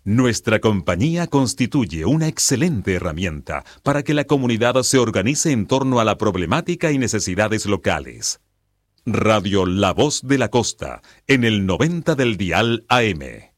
Nuestra compañía constituye una excelente herramienta para que la comunidad se organice en torno a la problemática y necesidades locales. Radio La Voz de la Costa, en el 90 del dial AM.